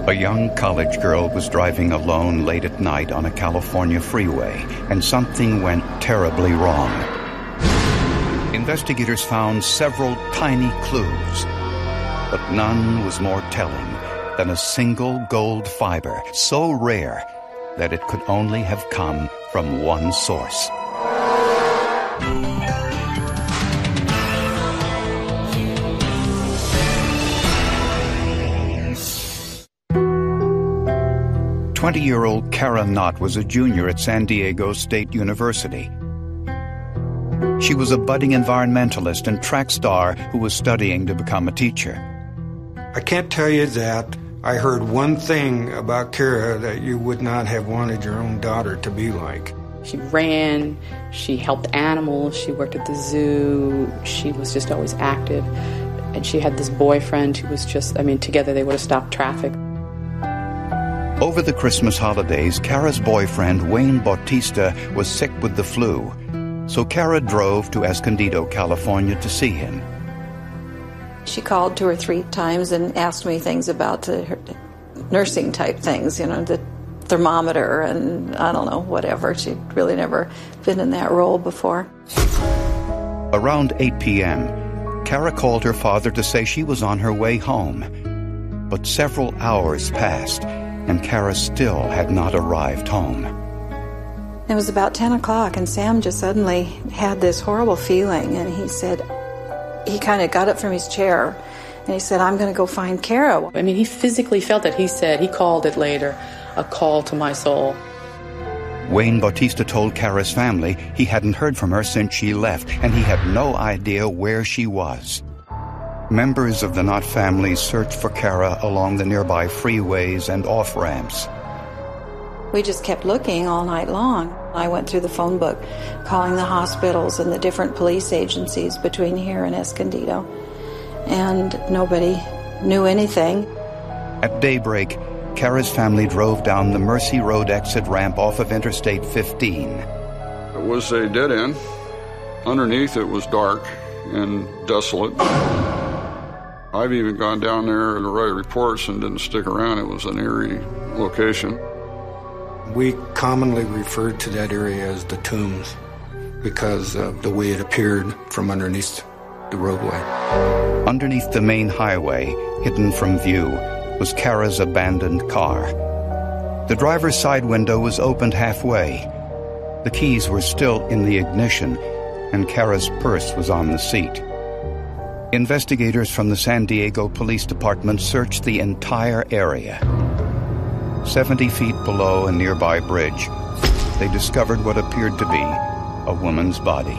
A young college girl was driving alone late at night on a California freeway, and something went terribly wrong. Investigators found several tiny clues, but none was more telling than a single gold fiber, so rare that it could only have come from one source. "20-year-old Kara Knott was a junior at San Diego State University. She was a budding environmentalist and track star who was studying to become a teacher. I can't tell you that I heard one thing about Kara that you would not have wanted your own daughter to be like. She ran, she helped animals, she worked at the zoo, she was just always active. And she had this boyfriend who was just, together they would have stopped traffic. Over the Christmas holidays, Kara's boyfriend, Wayne Bautista, was sick with the flu, so Kara drove to Escondido, California to see him. She called 2 or 3 times and asked me things about her nursing type things, the thermometer and I don't know, whatever. She'd really never been in that role before. Around 8 p.m., Kara called her father to say she was on her way home. But several hours passed, and Kara still had not arrived home. It was about 10 o'clock, and Sam just suddenly had this horrible feeling, and he said, he kind of got up from his chair, and he said, "I'm going to go find Kara." He physically felt it. He said, he called it later, a call to my soul. Wayne Bautista told Kara's family he hadn't heard from her since she left, and he had no idea where she was. Members of the Knott family searched for Kara along the nearby freeways and off-ramps. We just kept looking all night long. I went through the phone book, calling the hospitals and the different police agencies between here and Escondido, and nobody knew anything. At daybreak, Kara's family drove down the Mercy Road exit ramp off of Interstate 15. It was a dead end. Underneath it was dark and desolate. I've even gone down there to write reports and didn't stick around. It was an eerie location. We commonly referred to that area as the tombs because of the way it appeared from underneath the roadway. Underneath the main highway, hidden from view, was Kara's abandoned car. The driver's side window was opened halfway. The keys were still in the ignition, and Kara's purse was on the seat. Investigators from the San Diego Police Department searched the entire area. 70 feet below a nearby bridge, they discovered what appeared to be a woman's body.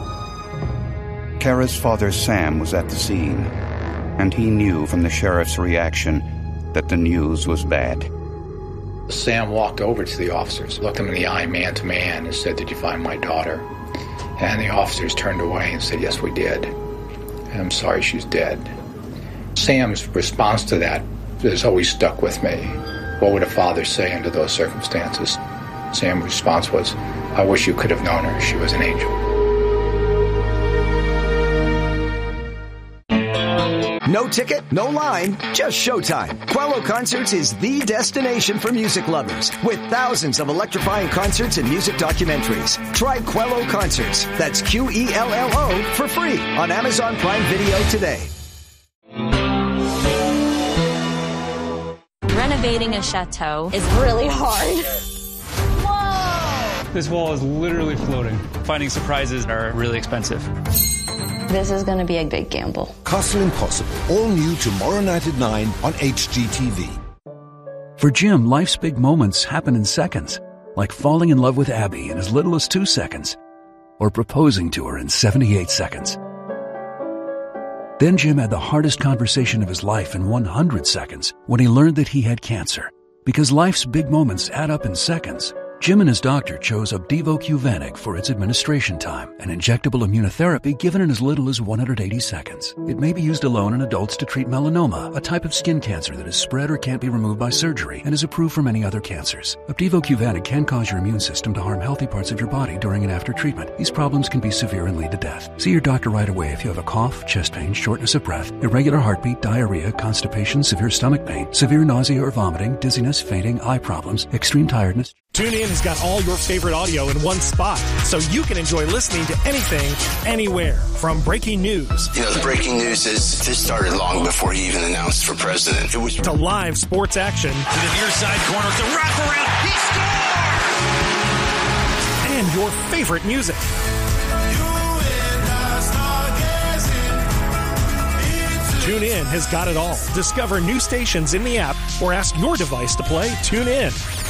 Kara's father, Sam, was at the scene, and he knew from the sheriff's reaction that the news was bad. Sam walked over to the officers, looked them in the eye man to man, and said, "Did you find my daughter?" And the officers turned away and said, "Yes, we did. And I'm sorry she's dead." Sam's response to that has always stuck with me. What would a father say under those circumstances? Sam's response was, "I wish you could have known her. She was an angel." No ticket, no line, just showtime. Quello Concerts is the destination for music lovers, with thousands of electrifying concerts and music documentaries. Try Quello Concerts, that's Quello, for free on Amazon Prime Video today. Renovating a chateau is really hard. Whoa! This wall is literally floating. Finding surprises are really expensive. This is going to be a big gamble. Castle Impossible, all new tomorrow night at 9 on HGTV. For Jim, life's big moments happen in seconds, like falling in love with Abby in as little as 2 seconds, or proposing to her in 78 seconds. Then Jim had the hardest conversation of his life in 100 seconds when he learned that he had cancer. Because life's big moments add up in seconds, Jim and his doctor chose Opdivo Qvantig for its administration time, an injectable immunotherapy given in as little as 180 seconds. It may be used alone in adults to treat melanoma, a type of skin cancer that is spread or can't be removed by surgery and is approved for many other cancers. Opdivo Qvantig can cause your immune system to harm healthy parts of your body during and after treatment. These problems can be severe and lead to death. See your doctor right away if you have a cough, chest pain, shortness of breath, irregular heartbeat, diarrhea, constipation, severe stomach pain, severe nausea or vomiting, dizziness, fainting, eye problems, extreme tiredness. TuneIn has got all your favorite audio in one spot, so you can enjoy listening to anything, anywhere. From breaking news. You know, the breaking news is this started long before he even announced for president. It was to live sports action. To the near side corner, the wraparound, he scores! And your favorite music. TuneIn has got it all. Discover new stations in the app or ask your device to play TuneIn.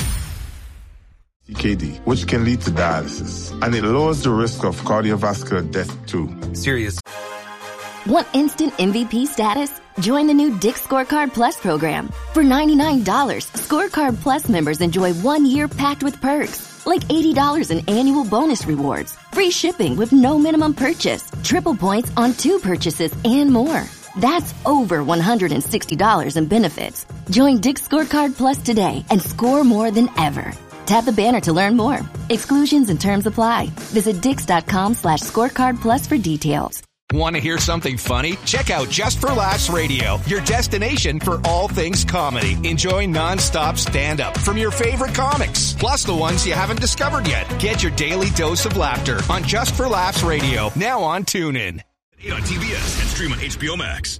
CKD, which can lead to dialysis, and it lowers the risk of cardiovascular death too. Serious. Want instant MVP status? Join the new Dick's Scorecard Plus program. For $99, Scorecard Plus members enjoy 1 year packed with perks, like $80 in annual bonus rewards, free shipping with no minimum purchase, triple points on 2 purchases, and more. That's over $160 in benefits. Join Dick's Scorecard Plus today and score more than ever. Tap the banner to learn more. Exclusions and terms apply. Visit Dix.com/scorecard plus for details. Want to hear something funny? Check out Just for Laughs Radio, your destination for all things comedy. Enjoy nonstop stand-up from your favorite comics, plus the ones you haven't discovered yet. Get your daily dose of laughter on Just for Laughs Radio, now on TuneIn. On TBS and stream on HBO Max.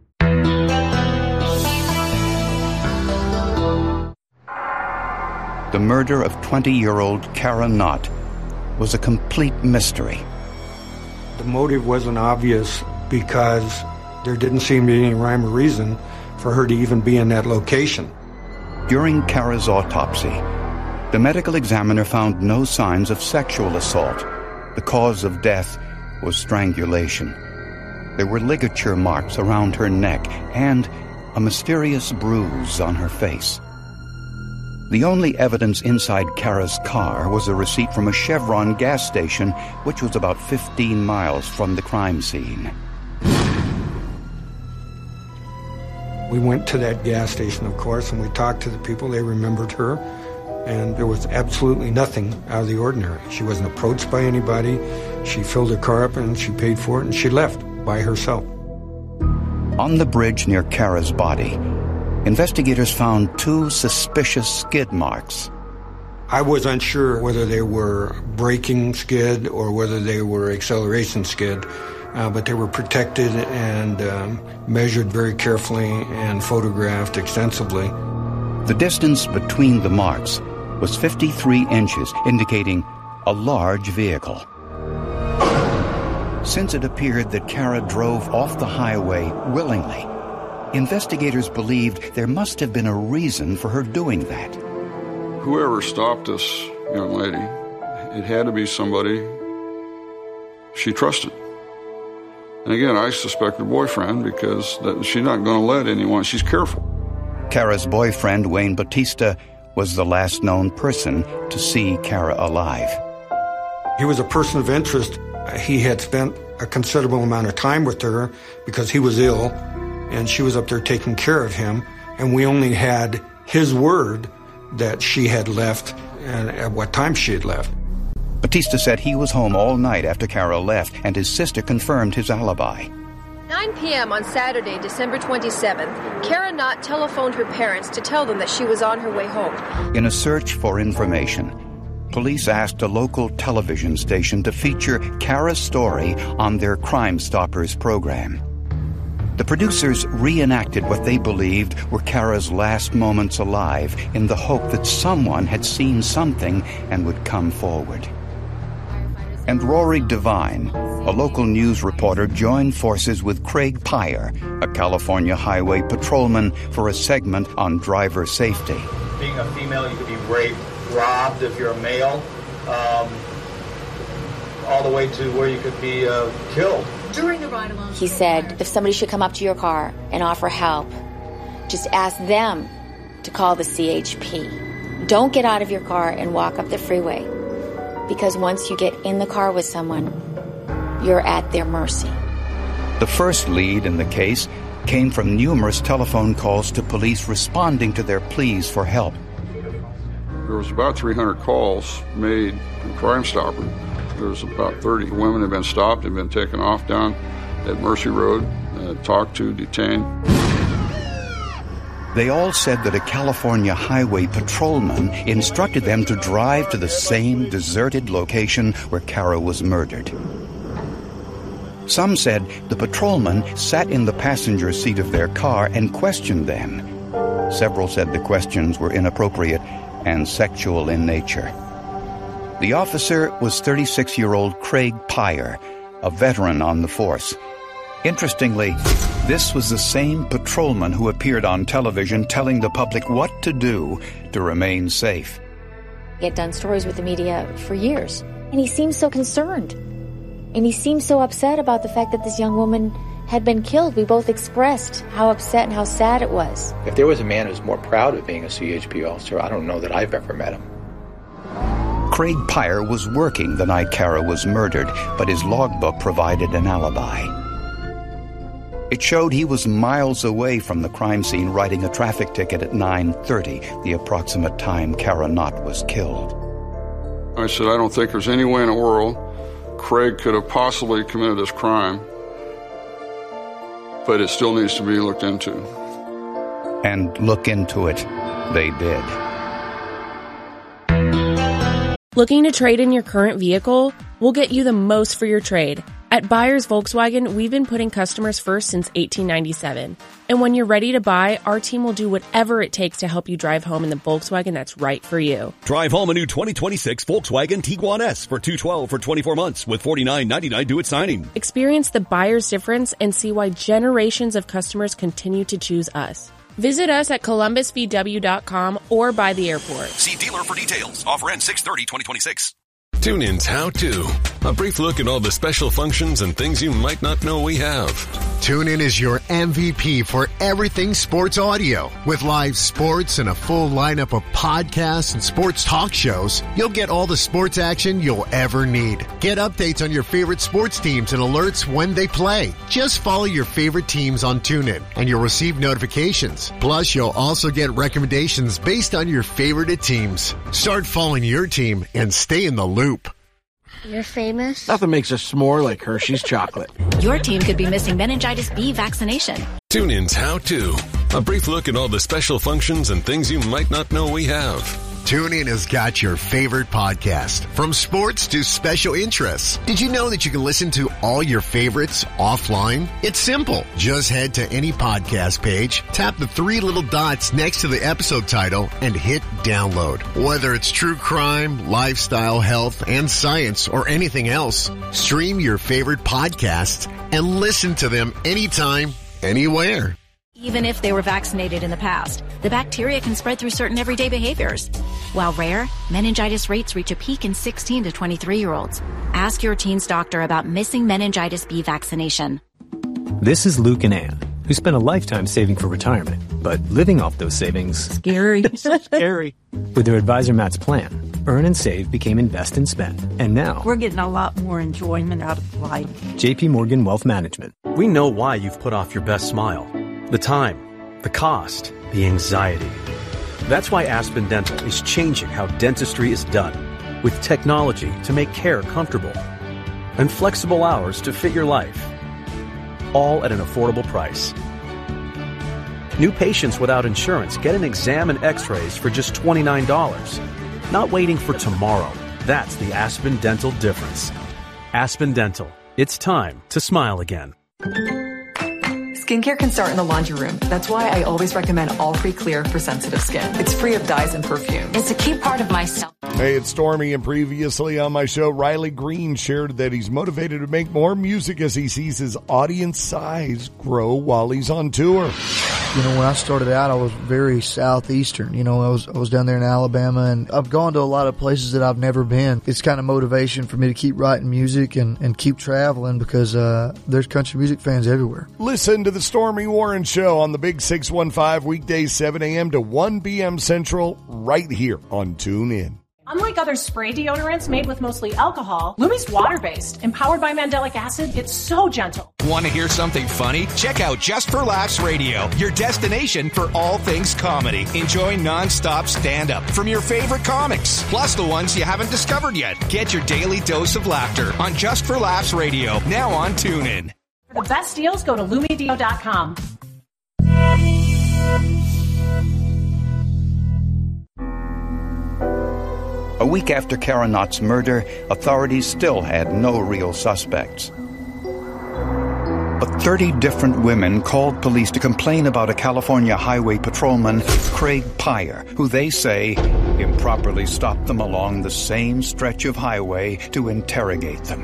The murder of 20-year-old Kara Knott was a complete mystery. The motive wasn't obvious because there didn't seem to be any rhyme or reason for her to even be in that location. During Kara's autopsy, the medical examiner found no signs of sexual assault. The cause of death was strangulation. There were ligature marks around her neck and a mysterious bruise on her face. The only evidence inside Kara's car was a receipt from a Chevron gas station, which was about 15 miles from the crime scene. We went to that gas station, of course, and we talked to the people. They remembered her, and there was absolutely nothing out of the ordinary. She wasn't approached by anybody. She filled her car up, and she paid for it, and she left by herself. On the bridge near Kara's body, investigators found 2 suspicious skid marks. I was unsure whether they were braking skid or whether they were acceleration skid, but they were protected and measured very carefully and photographed extensively. The distance between the marks was 53 inches, indicating a large vehicle. Since it appeared that Kara drove off the highway willingly, investigators believed there must have been a reason for her doing that. Whoever stopped this young lady, it had to be somebody she trusted. And again, I suspect her boyfriend because she's not going to let anyone. She's careful. Kara's boyfriend, Wayne Bautista, was the last known person to see Kara alive. He was a person of interest. He had spent a considerable amount of time with her because he was ill, and she was up there taking care of him, and we only had his word that she had left and at what time she had left. Bautista said he was home all night after Kara left, and his sister confirmed his alibi. 9 p.m. on Saturday, December 27th, Kara Knott telephoned her parents to tell them that she was on her way home. In a search for information, police asked a local television station to feature Kara's story on their Crime Stoppers program. The producers reenacted what they believed were Kara's last moments alive in the hope that someone had seen something and would come forward. And Rory Devine, a local news reporter, joined forces with Craig Pyer, a California highway patrolman, for a segment on driver safety. Being a female, you could be raped, robbed if you're a male, all the way to where you could be killed. During the ride along, he said, if somebody should come up to your car and offer help, just ask them to call the CHP. Don't get out of your car and walk up the freeway, because once you get in the car with someone, you're at their mercy. The first lead in the case came from numerous telephone calls to police responding to their pleas for help. There was about 300 calls made from Crime Stopper. There's about 30 women have been stopped and been taken off down at Mercy Road, talked to, detained. They all said that a California highway patrolman instructed them to drive to the same deserted location where Kara was murdered. Some said the patrolman sat in the passenger seat of their car and questioned them. Several said the questions were inappropriate and sexual in nature. The officer was 36-year-old Craig Pyer, a veteran on the force. Interestingly, this was the same patrolman who appeared on television telling the public what to do to remain safe. He had done stories with the media for years, and he seemed so concerned. And he seemed so upset about the fact that this young woman had been killed. We both expressed how upset and how sad it was. If there was a man who's more proud of being a CHP officer, I don't know that I've ever met him. Craig Pyer was working the night Kara was murdered, but his logbook provided an alibi. It showed he was miles away from the crime scene writing a traffic ticket at 9:30, the approximate time Kara Knott was killed. I said, I don't think there's any way in the world Craig could have possibly committed this crime, but it still needs to be looked into. And look into it, they did. Looking to trade in your current vehicle? We'll get you the most for your trade. At Buyers Volkswagen, we've been putting customers first since 1897. And when you're ready to buy, our team will do whatever it takes to help you drive home in the Volkswagen that's right for you. Drive home a new 2026 Volkswagen Tiguan S for $212 for 24 months with $49.99 due at signing. Experience the buyer's difference and see why generations of customers continue to choose us. Visit us at columbusvw.com or by the airport. See dealer for details. Offer ends 6/30/2026. TuneIn's How To, a brief look at all the special functions and things you might not know we have. TuneIn is your MVP for everything sports audio. With live sports and a full lineup of podcasts and sports talk shows, you'll get all the sports action you'll ever need. Get updates on your favorite sports teams and alerts when they play. Just follow your favorite teams on TuneIn and you'll receive notifications. Plus, you'll also get recommendations based on your favorite teams. Start following your team and stay in the loop. You're famous? Nothing makes a s'more like Hershey's chocolate. Your team could be missing meningitis B vaccination. TuneIn's How To, a brief look at all the special functions and things you might not know we have. TuneIn has got your favorite podcast, from sports to special interests. Did you know that you can listen to all your favorites offline? It's simple. Just head to any podcast page, tap the three little dots next to the episode title, and hit download. Whether it's true crime, lifestyle, health, and science, or anything else, stream your favorite podcasts and listen to them anytime, anywhere. Even if they were vaccinated in the past, the bacteria can spread through certain everyday behaviors. While rare, meningitis rates reach a peak in 16 to 23-year-olds. Ask your teen's doctor about missing meningitis B vaccination. This is Luke and Ann, who spent a lifetime saving for retirement, but living off those savings... Scary. Scary. With their advisor Matt's plan, Earn and Save became Invest and Spend. And now... we're getting a lot more enjoyment out of life. JP Morgan Wealth Management. We know why you've put off your best smile. The time, the cost, the anxiety. That's why Aspen Dental is changing how dentistry is done, with technology to make care comfortable and flexible hours to fit your life, all at an affordable price. New patients without insurance get an exam and x-rays for just $29. Not waiting for tomorrow. That's the Aspen Dental difference. Aspen Dental. It's time to smile again. Skincare can start in the laundry room. That's why I always recommend All Free Clear for sensitive skin. It's free of dyes and perfumes. It's a key part of myself. Hey, it's Stormy, and previously on my show, Riley Green shared that he's motivated to make more music as he sees his audience size grow while he's on tour. You know, when I started out, I was very southeastern. You know, I was down there in Alabama, and I've gone to a lot of places that I've never been. It's kind of motivation for me to keep writing music and keep traveling because there's country music fans everywhere. Listen to the Stormy Warren Show on the Big 615 weekdays 7 a.m. to 1 p.m. Central right here on TuneIn. Unlike other spray deodorants made with mostly alcohol, Lumi's water-based, empowered by mandelic acid. It's so gentle. Want to hear something funny? Check out Just for Laughs Radio, your destination for all things comedy. Enjoy non-stop stand-up from your favorite comics, plus the ones you haven't discovered yet. Get your daily dose of laughter on Just for Laughs Radio, now on TuneIn. For the best deals, go to LumiDeo.com. A week after Kara Knott's murder, authorities still had no real suspects. But 30 different women called police to complain about a California highway patrolman, Craig Pyer, who they say improperly stopped them along the same stretch of highway to interrogate them.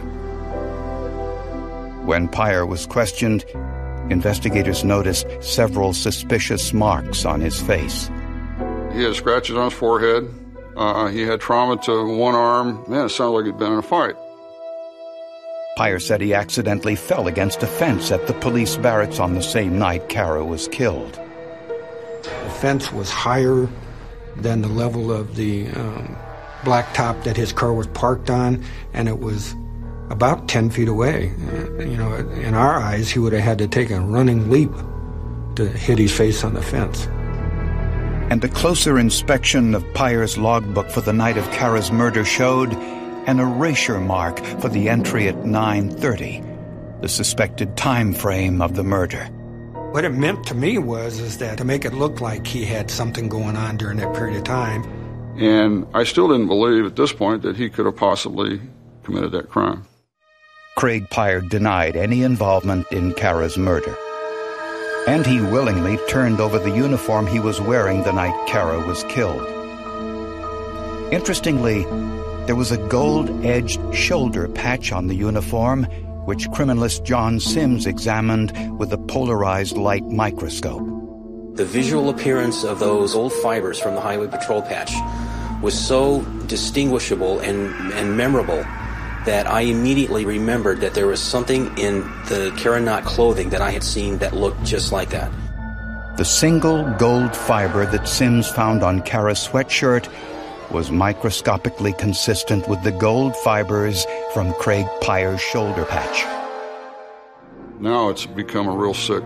When Pyer was questioned, investigators noticed several suspicious marks on his face. He had scratches on his forehead. He had trauma to one arm. Man, it sounded like he'd been in a fight. Pyer said he accidentally fell against a fence at the police barracks on the same night Kara was killed. The fence was higher than the level of the blacktop that his car was parked on, and it was about 10 feet away. You know, in our eyes, he would have had to take a running leap to hit his face on the fence. And a closer inspection of Pyer's logbook for the night of Kara's murder showed an erasure mark for the entry at 9:30, the suspected time frame of the murder. What it meant to me was that to make it look like he had something going on during that period of time. And I still didn't believe at this point that he could have possibly committed that crime. Craig Pyer denied any involvement in Kara's murder. And he willingly turned over the uniform he was wearing the night Kara was killed. Interestingly, there was a gold-edged shoulder patch on the uniform, which criminalist John Sims examined with a polarized light microscope. The visual appearance of those old fibers from the highway patrol patch was so distinguishable and memorable that I immediately remembered that there was something in the Kara Knott clothing that I had seen that looked just like that. The single gold fiber that Sims found on Kara's sweatshirt was microscopically consistent with the gold fibers from Craig Pyer's shoulder patch. Now it's become a real sick,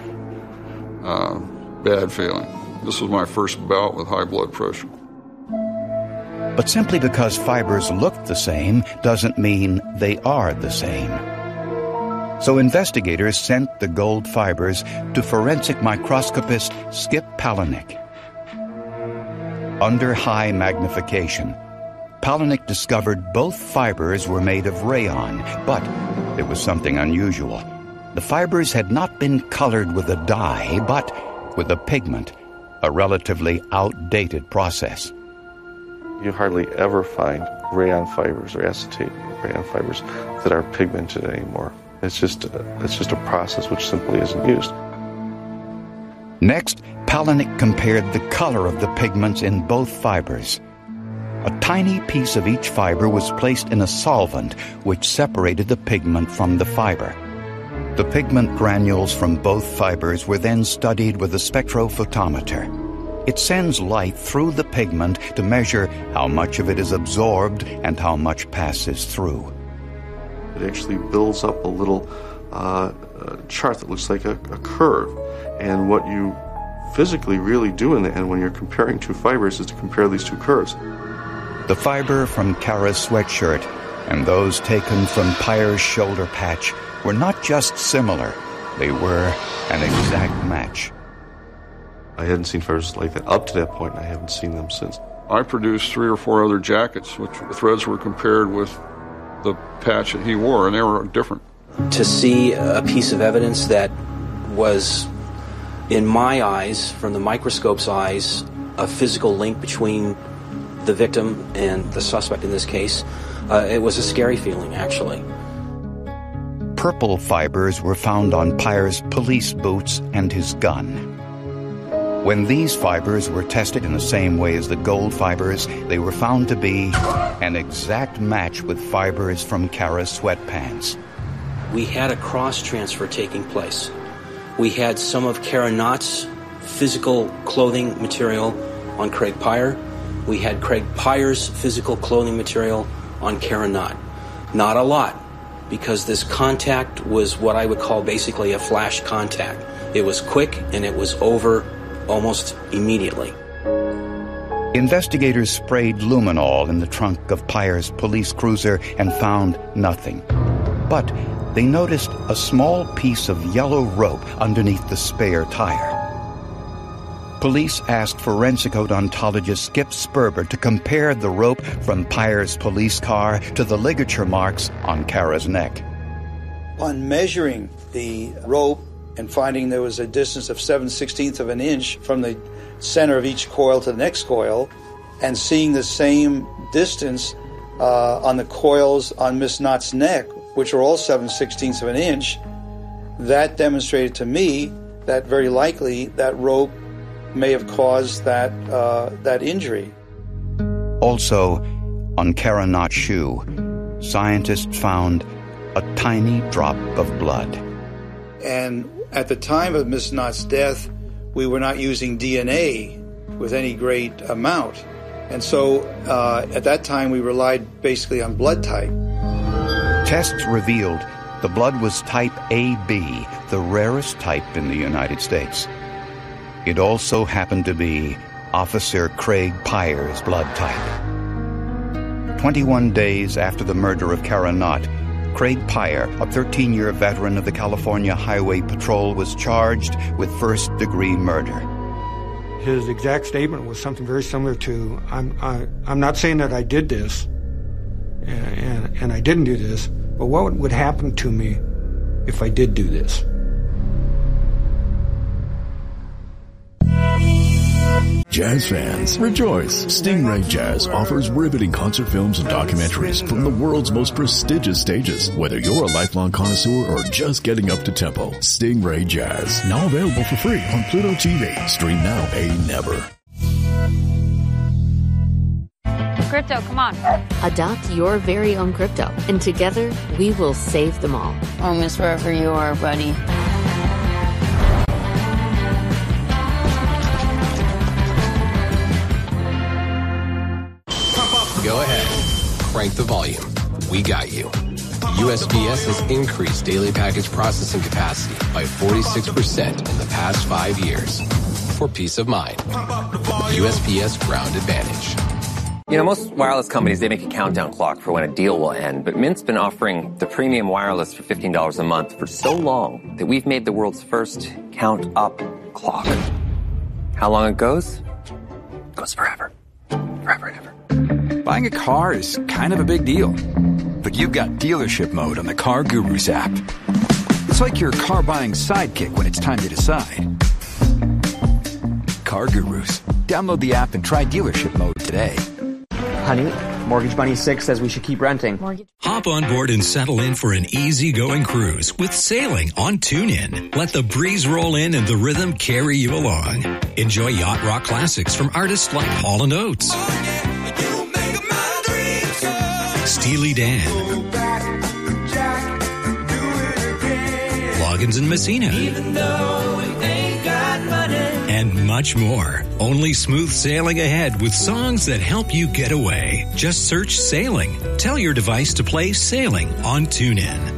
bad feeling. This was my first bout with high blood pressure. But simply because fibers look the same doesn't mean they are the same. So investigators sent the gold fibers to forensic microscopist Skip Palahniuk. Under high magnification, Palahniuk discovered both fibers were made of rayon, but there was something unusual. The fibers had not been colored with a dye, but with a pigment, a relatively outdated process. You hardly ever find rayon fibers or acetate rayon fibers that are pigmented anymore. It's just a process which simply isn't used. Next, Palahniuk compared the color of the pigments in both fibers. A tiny piece of each fiber was placed in a solvent which separated the pigment from the fiber. The pigment granules from both fibers were then studied with a spectrophotometer. It sends light through the pigment to measure how much of it is absorbed and how much passes through. It actually builds up a little chart that looks like a curve. And what you physically really do in the end when you're comparing two fibers is to compare these two curves. The fiber from Kara's sweatshirt and those taken from Pyer's shoulder patch were not just similar, they were an exact match. I hadn't seen fibers like that up to that point, and I haven't seen them since. I produced 3 or 4 other jackets, which the threads were compared with the patch that he wore, and they were different. To see a piece of evidence that was, in my eyes, from the microscope's eyes, a physical link between the victim and the suspect in this case, it was a scary feeling, actually. Purple fibers were found on Pyer's police boots and his gun. When these fibers were tested in the same way as the gold fibers, they were found to be an exact match with fibers from Kara's sweatpants. We had a cross-transfer taking place. We had some of Kara Knott's physical clothing material on Craig Pyer. We had Craig Pyer's physical clothing material on Kara Knott. Not a lot, because this contact was what I would call basically a flash contact. It was quick and it was over almost immediately. Investigators sprayed luminol in the trunk of Pyer's police cruiser and found nothing. But they noticed a small piece of yellow rope underneath the spare tire. Police asked forensic odontologist Skip Sperber to compare the rope from Pyer's police car to the ligature marks on Kara's neck. On measuring the rope and finding there was a distance of 7/16 of an inch from the center of each coil to the next coil, and seeing the same distance on the coils on Miss Knott's neck, which were all 7/16 of an inch, that demonstrated to me that very likely that rope may have caused that injury. Also, on Kara Knott's shoe, scientists found a tiny drop of blood. And at the time of Miss Knott's death, we were not using DNA with any great amount. And so at that time, we relied basically on blood type. Tests revealed the blood was type AB, the rarest type in the United States. It also happened to be Officer Craig Pyer's blood type. 21 days after the murder of Kara Knott, Craig Pyer, a 13-year veteran of the California Highway Patrol, was charged with first-degree murder. His exact statement was something very similar to, I'm not saying that I did this, and I didn't do this, but what would happen to me if I did do this? Jazz fans, rejoice! Stingray Jazz offers riveting concert films and documentaries from the world's most prestigious stages. Whether you're a lifelong connoisseur or just getting up to tempo, Stingray Jazz, now available for free on Pluto TV. Stream now, pay never. Crypto, come on. Adopt your very own crypto, and together we will save them all. Oh, miss wherever you are, buddy. Go ahead. Crank the volume. We got you. USPS has increased daily package processing capacity by 46% in the past 5 years. For peace of mind. USPS Ground Advantage. You know, most wireless companies, they make a countdown clock for when a deal will end, but Mint's been offering the premium wireless for $15 a month for so long that we've made the world's first count-up clock. How long it goes? It goes forever. Forever and ever. Buying a car is kind of a big deal, but you've got dealership mode on the Car Gurus app. It's like your car buying sidekick when it's time to decide. Car Gurus. Download the app and try dealership mode today. Honey, Mortgage Bunny 6 says we should keep renting. Hop on board and settle in for an easy-going cruise with sailing on TuneIn. Let the breeze roll in and the rhythm carry you along. Enjoy yacht rock classics from artists like Hall & Oates, Steely Dan, Loggins and Messina, and much more. Only smooth sailing ahead with songs that help you get away. Just search Sailing. Tell your device to play Sailing on TuneIn.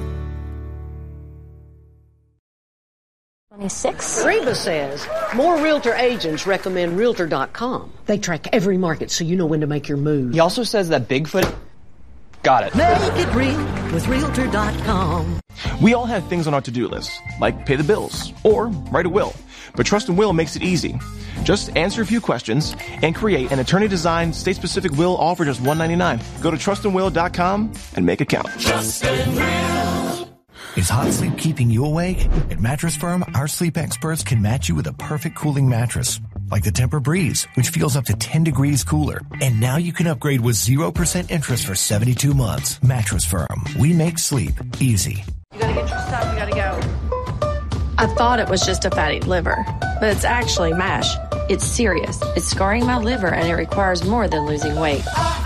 26. Reba says more realtor agents recommend Realtor.com. They track every market so you know when to make your move. He also says that Bigfoot... Got it. Make it real with Realtor.com. We all have things on our to-do list, like pay the bills or write a will. But Trust & Will makes it easy. Just answer a few questions and create an attorney-designed, state-specific will all for just $1.99. Go to trustandwill.com and make it count. Trust and Will. Is hot sleep keeping you awake? At Mattress Firm, our sleep experts can match you with a perfect cooling mattress, like the Tempur-Breeze, which feels up to 10 degrees cooler. And now you can upgrade with 0% interest for 72 months. Mattress Firm. We make sleep easy. You gotta get your stuff. You gotta go. I thought it was just a fatty liver, but it's actually MASH. It's serious. It's scarring my liver, and it requires more than losing weight.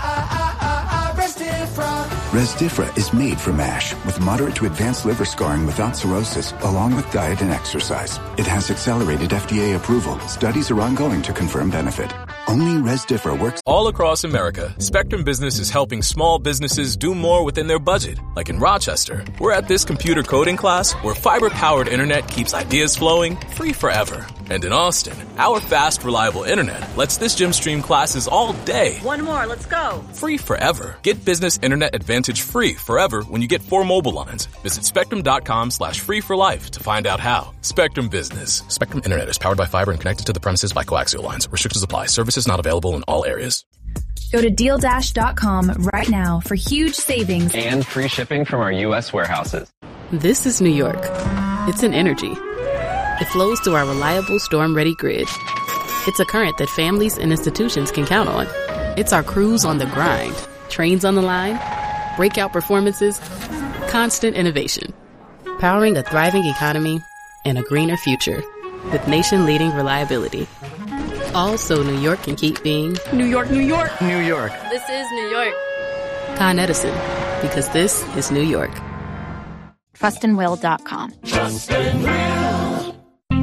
Resdifra is made for MASH with moderate to advanced liver scarring without cirrhosis, along with diet and exercise. It has accelerated FDA approval. Studies are ongoing to confirm benefit. Only Resdifra works. All across America, Spectrum Business is helping small businesses do more within their budget. Like in Rochester, we're at this computer coding class where fiber-powered internet keeps ideas flowing free forever. And in Austin, our fast, reliable internet lets this gym stream classes all day. One more, let's go. Free forever. Get Business Internet Advantage free forever when you get 4 mobile lines. Visit spectrum.com/free for life to find out how. Spectrum Business. Spectrum Internet is powered by fiber and connected to the premises by coaxial lines. Restrictions apply. Services not available in all areas. Go to DealDash.com right now for huge savings and free shipping from our U.S. warehouses. This is New York. It's an energy. It flows through our reliable storm-ready grid. It's a current that families and institutions can count on. It's our crews on the grind, trains on the line, breakout performances, constant innovation. Powering a thriving economy and a greener future with nation-leading reliability. All so New York can keep being New York, New York, New York. This is New York. Con Edison, because this is New York. TrustandWill.com. Trust and Will.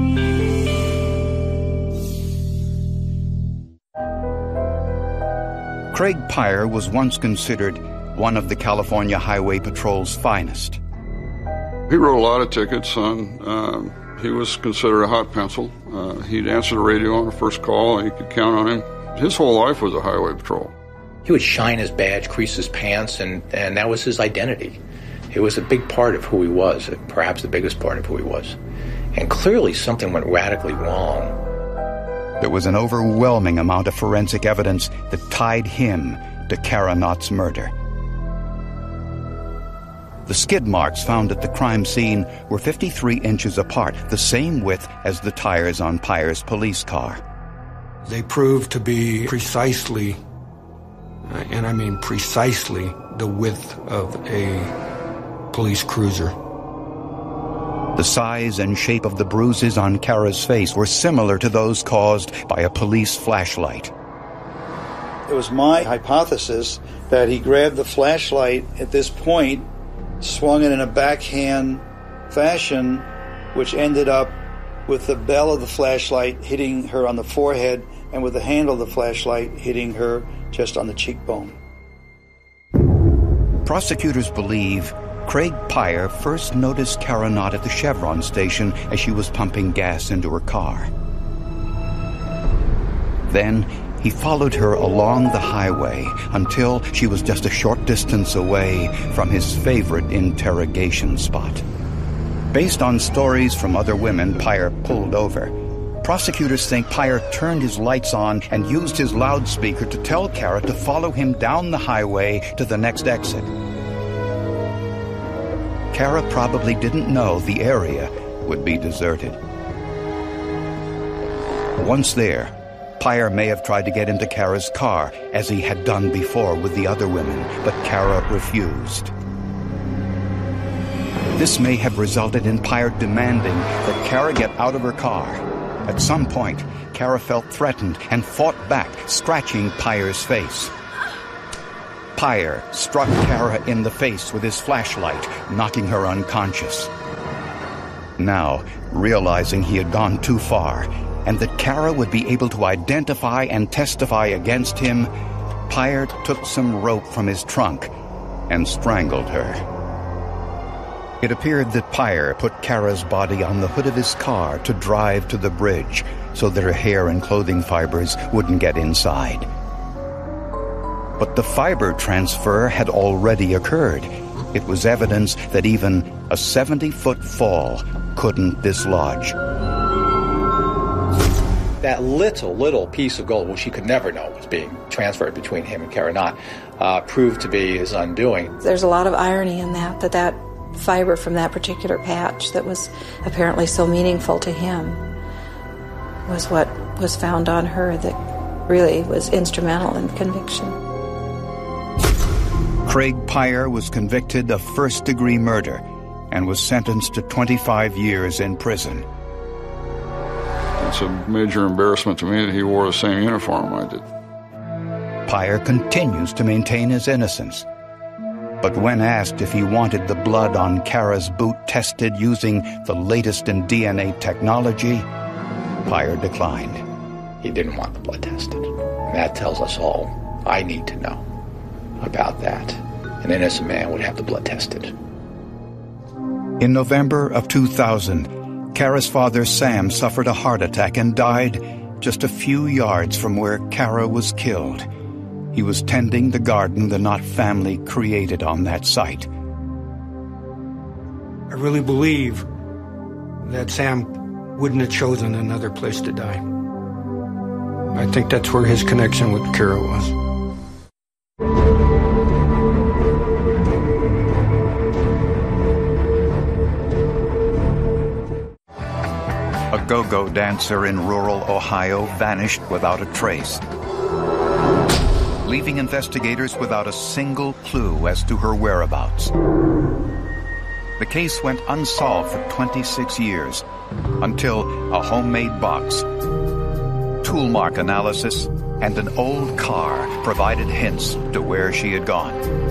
Craig Pyer was once considered one of the California Highway Patrol's finest. He wrote a lot of tickets on. He was considered a hot pencil. He'd answer the radio on the first call, and you could count on him. His whole life was a highway patrol. He would shine his badge, crease his pants, and that was his identity. It was a big part of who he was, perhaps the biggest part of who he was. And clearly something went radically wrong. There was an overwhelming amount of forensic evidence that tied him to Kara Knott's murder. The skid marks found at the crime scene were 53 inches apart, the same width as the tires on Pyer's police car. They proved to be precisely, and I mean precisely, the width of a police cruiser. The size and shape of the bruises on Kara's face were similar to those caused by a police flashlight. It was my hypothesis that he grabbed the flashlight at this point, swung it in a backhand fashion, which ended up with the bell of the flashlight hitting her on the forehead and with the handle of the flashlight hitting her just on the cheekbone. Prosecutors believe Craig Pyer first noticed Kara Knott at the Chevron station as she was pumping gas into her car. Then he followed her along the highway until she was just a short distance away from his favorite interrogation spot. Based on stories from other women Pyer pulled over, prosecutors think Pyer turned his lights on and used his loudspeaker to tell Kara to follow him down the highway to the next exit. Kara probably didn't know the area would be deserted. Once there, Pyer may have tried to get into Kara's car, as he had done before with the other women, but Kara refused. This may have resulted in Pyer demanding that Kara get out of her car. At some point, Kara felt threatened and fought back, scratching Pyer's face. Pyer struck Kara in the face with his flashlight, knocking her unconscious. Now, realizing he had gone too far, and that Kara would be able to identify and testify against him, Pyer took some rope from his trunk and strangled her. It appeared that Pyer put Kara's body on the hood of his car to drive to the bridge so that her hair and clothing fibers wouldn't get inside. But the fiber transfer had already occurred. It was evidence that even a 70-foot fall couldn't dislodge. That little piece of gold, which he could never know was being transferred between him and Kara Knott, proved to be his undoing. There's a lot of irony in that fiber from that particular patch that was apparently so meaningful to him was what was found on her that really was instrumental in conviction. Craig Pyer was convicted of first-degree murder and was sentenced to 25 years in prison. It's a major embarrassment to me that he wore the same uniform I did. Pyer continues to maintain his innocence. But when asked if he wanted the blood on Kara's boot tested using the latest in DNA technology, Pyer declined. He didn't want the blood tested. That tells us all I need to know about that. An innocent man would have the blood tested. In November of 2000, Kara's father Sam suffered a heart attack and died just a few yards from where Kara was killed. He was tending the garden the Knott family created on that site. I really believe that Sam wouldn't have chosen another place to die. I think that's where his connection with Kara was. A go-go dancer in rural Ohio vanished without a trace, leaving investigators without a single clue as to her whereabouts. The case went unsolved for 26 years, until a homemade box, tool mark analysis, and an old car provided hints to where she had gone.